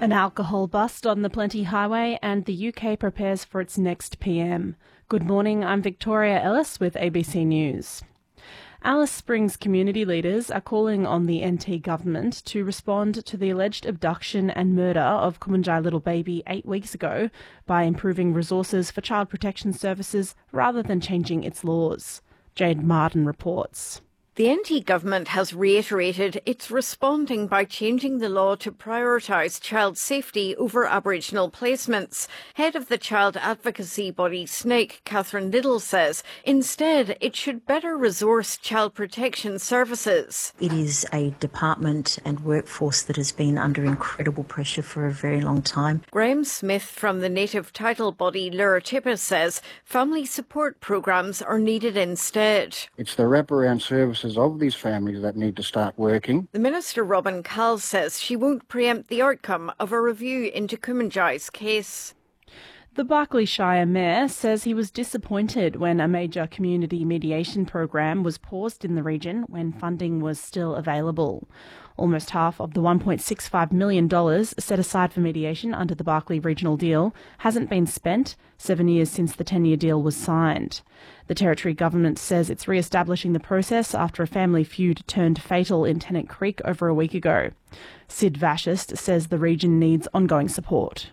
An alcohol bust on the Plenty Highway and the UK prepares for its next PM. Good morning, I'm Victoria Ellis with ABC News. Alice Springs community leaders are calling on the NT government to respond to the alleged abduction and murder of Kumanjai little baby 8 weeks ago by improving resources for child protection services rather than changing its laws. Jade Martin reports. The NT government has reiterated it's responding by changing the law to prioritise child safety over Aboriginal placements. Head of the child advocacy body SNAKE, Catherine Liddle, says instead it should better resource child protection services. It is a department and workforce that has been under incredible pressure for a very long time. Graham Smith from the native title body Luratipa says family support programs are needed instead. It's the wraparound services of these families that need to start working. The Minister Robin Call says she won't preempt the outcome of a review into Kumanjai's case. The Barkly Shire Mayor says he was disappointed when a major community mediation program was paused in the region when funding was still available. Almost half of the $1.65 million set aside for mediation under the Barkly Regional Deal hasn't been spent 7 years since the 10-year deal was signed. The Territory Government says it's re-establishing the process after a family feud turned fatal in Tennant Creek over a week ago. Sid Vashist says the region needs ongoing support.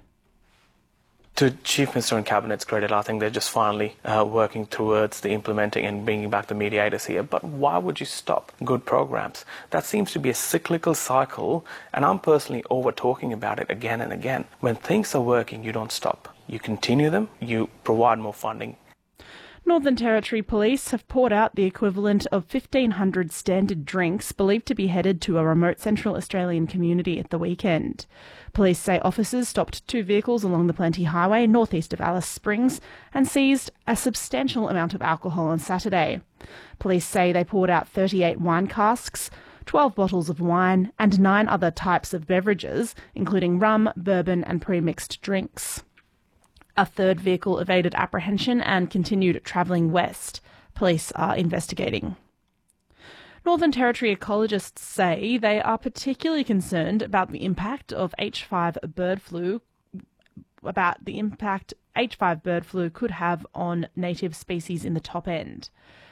To Chief Minister and Cabinet's credit, I think they're just finally working towards the implementing and bringing back the mediators here. But why would you stop good programs? That seems to be a cyclical cycle, and I'm personally over talking about it again and again. When things are working, you don't stop. You continue them, you provide more funding. Northern Territory Police have poured out the equivalent of 1,500 standard drinks believed to be headed to a remote Central Australian community at the weekend. Police say officers stopped 2 vehicles along the Plenty Highway northeast of Alice Springs and seized a substantial amount of alcohol on Saturday. Police say they poured out 38 wine casks, 12 bottles of wine and 9 other types of beverages, including rum, bourbon and pre-mixed drinks. A third vehicle evaded apprehension and continued travelling west. Police are investigating. Northern Territory ecologists say they are particularly concerned about the impact of H5 bird flu could have on native species in the top end.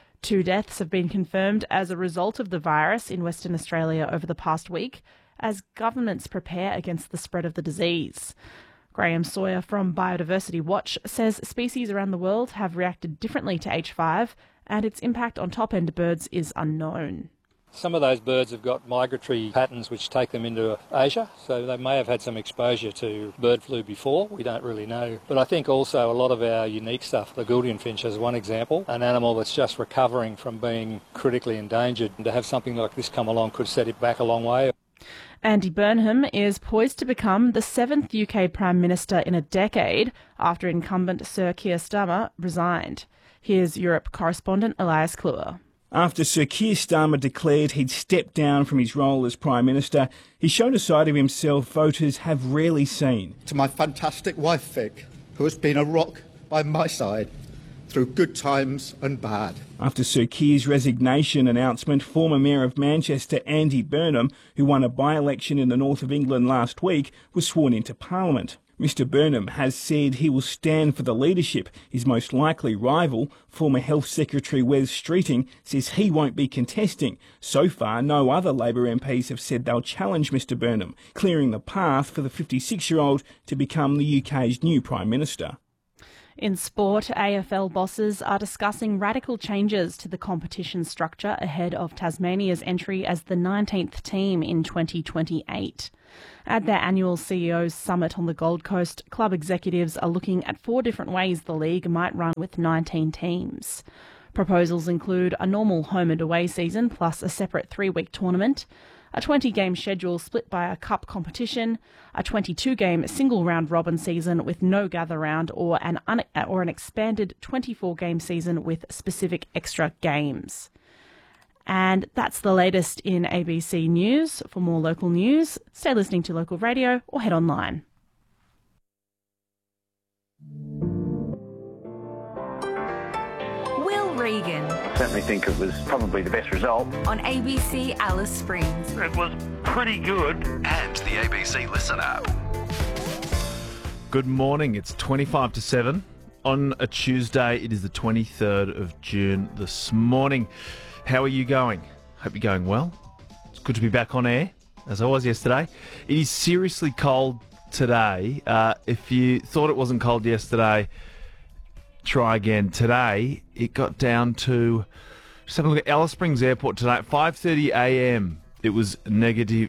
2 deaths have been confirmed as a result of the virus in Western Australia over the past week as governments prepare against the spread of the disease. Graham Sawyer from Biodiversity Watch says species around the world have reacted differently to H5 and its impact on top-end birds is unknown. Some of those birds have got migratory patterns which take them into Asia, so they may have had some exposure to bird flu before, we don't really know. But I think also a lot of our unique stuff, the Gouldian finch is one example, an animal that's just recovering from being critically endangered, and to have something like this come along could set it back a long way. Andy Burnham is poised to become the 7th UK Prime Minister in a decade after incumbent Sir Keir Starmer resigned. Here's Europe correspondent Elias Kluwer. After Sir Keir Starmer declared he'd stepped down from his role as Prime Minister, he showed a side of himself voters have rarely seen. To my fantastic wife Vic, who has been a rock by my side through good times and bad. After Sir Keir's resignation announcement, former Mayor of Manchester Andy Burnham, who won a by-election in the north of England last week, was sworn into Parliament. Mr Burnham has said he will stand for the leadership. His most likely rival, former Health Secretary Wes Streeting, says he won't be contesting. So far, no other Labor MPs have said they'll challenge Mr Burnham, clearing the path for the 56-year-old to become the UK's new Prime Minister. In sport, AFL bosses are discussing radical changes to the competition structure ahead of Tasmania's entry as the 19th team in 2028. At their annual CEO's Summit on the Gold Coast, club executives are looking at 4 different ways the league might run with 19 teams. Proposals include a normal home and away season plus a separate 3-week tournament, a 20-game schedule split by a cup competition, a 22-game single round-robin season with no gather round, or an expanded 24-game season with specific extra games. And that's the latest in ABC News. For more local news, stay listening to local radio or head online. Regan. I certainly think it was probably the best result. On ABC Alice Springs. It was pretty good. And the ABC Listen app. Good morning. It's 25 to 7 on a Tuesday. It is the 23rd of June this morning. How are you going? Hope you're going well. It's good to be back on air, as I was yesterday. It is seriously cold today. If you thought it wasn't cold yesterday, try again. Today, it got down to... Just have a look at Alice Springs Airport today. At 5:30 a.m, it was negative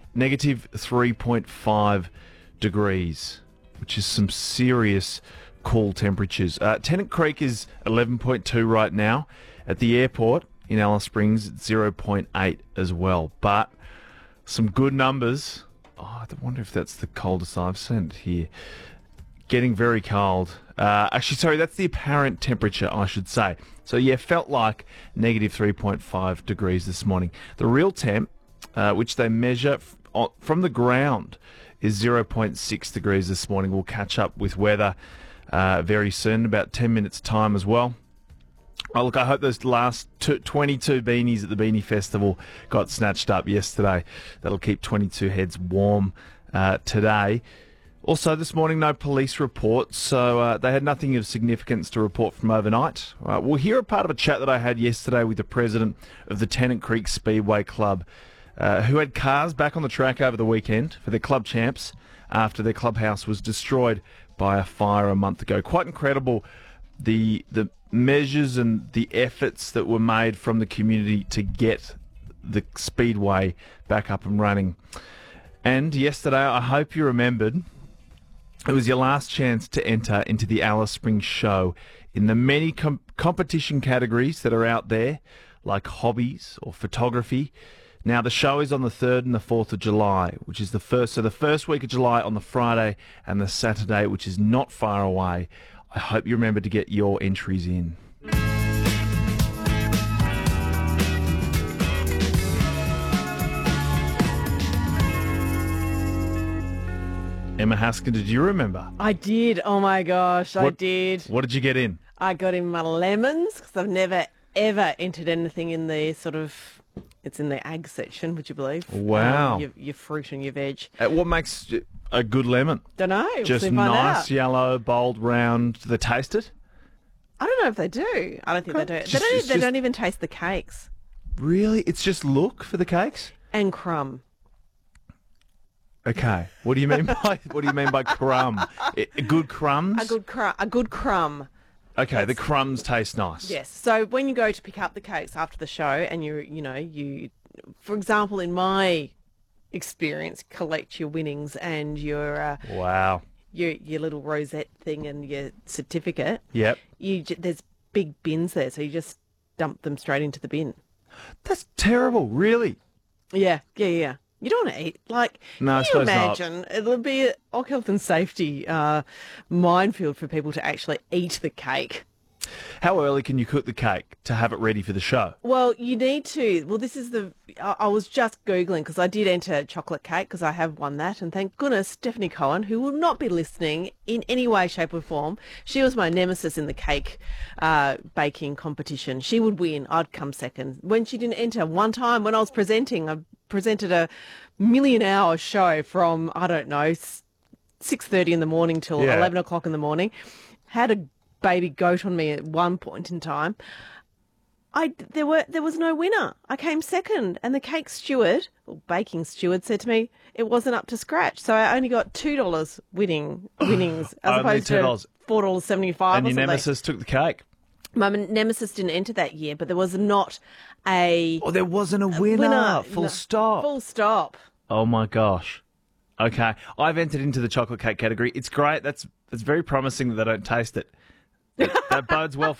3.5 degrees, which is some serious cool temperatures. Tennant Creek is 11.2 right now. At the airport in Alice Springs, it's 0.8 as well. But some good numbers. I wonder if that's the coldest I've seen here. Getting very cold. Actually, sorry, that's the apparent temperature, I should say. So, yeah, felt like negative 3.5 degrees this morning. The real temp, which they measure from the ground, is 0.6 degrees this morning. We'll catch up with weather very soon, about 10 minutes' time as well. Oh, look, I hope those last 22 beanies at the Beanie Festival got snatched up yesterday. That'll keep 22 heads warm today. Also, this morning, no police reports, so they had nothing of significance to report from overnight. We'll hear a part of a chat that I had yesterday with the president of the Tennant Creek Speedway Club, who had cars back on the track over the weekend for their club champs after their clubhouse was destroyed by a fire a month ago. Quite incredible, the measures and the efforts that were made from the community to get the speedway back up and running. And yesterday, I hope you remembered, it was your last chance to enter into the Alice Springs show in the many competition categories that are out there, like hobbies or photography. Now, the show is on the 3rd and the 4th of July, which is the first week of July on the Friday and the Saturday, which is not far away. I hope you remember to get your entries in. Emma Haskin, did you remember? I did. Oh, my gosh, I did. What did you get in? I got in my lemons because I've never, ever entered anything in the sort of... It's in the ag section, would you believe? Wow. Your fruit and your veg. What makes a good lemon? Don't know. Just nice, yellow, bold, round. Do they taste it? I don't know if they do. I don't think they do. They don't even taste the cakes. Really? It's just look for the cakes? And crumb. Okay. What do you mean by crumb? Good crumbs? A good crumb. Okay, the crumbs taste nice. Yes. So when you go to pick up the cakes after the show, and you, for example, in my experience, collect your winnings and your wow, your little rosette thing and your certificate. Yep. There's big bins there, so you just dump them straight into the bin. That's terrible. Really? Yeah. You don't want to eat. No, I can you suppose imagine? not. It'll be a health and safety minefield for people to actually eat the cake. How early can you cook the cake to have it ready for the show? Well, you need to. Well, this is I was just Googling because I did enter chocolate cake because I have won that. And thank goodness Stephanie Cohen, who will not be listening in any way, shape or form, she was my nemesis in the cake baking competition. She would win. I'd come second. When she didn't enter, one time when I was presenting, I presented a million-hour show from, I don't know, 6:30 in the morning till 11 o'clock in the morning. Had a baby goat on me at one point in time. There was no winner. I came second, and the cake steward, or baking steward, said to me it wasn't up to scratch. So I only got $2 winnings as opposed to $4.75. And your nemesis took the cake. My nemesis didn't enter that year, but there was not a... Oh, there wasn't a winner. Full stop. Full stop. Oh, my gosh. Okay. I've entered into the chocolate cake category. It's great. That's very promising that they don't taste it. That bodes well for